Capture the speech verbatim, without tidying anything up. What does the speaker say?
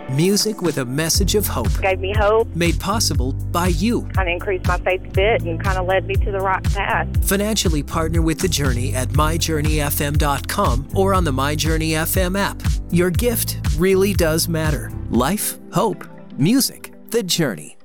Music with a message of hope. Gave me hope. Made possible by you. Kind of increased my faith a bit and kind of led me to the right path. Financially partner with The Journey at my journey f m dot com or on the MyJourney F M app. Your gift really does matter. Life, hope, music, The Journey.